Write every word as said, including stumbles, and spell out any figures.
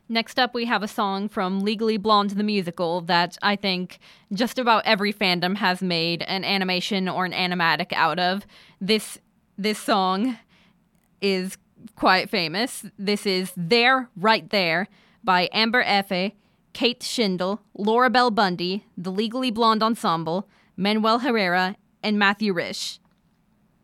Next up, we have a song from Legally Blonde the Musical that I think just about every fandom has made an animation or an animatic out of. This this song is quite famous. This is There, Right There by Amber Efe, Kate Schindel, Laura Bell Bundy, the Legally Blonde Ensemble, Manuel Herrera, and Matthew Risch.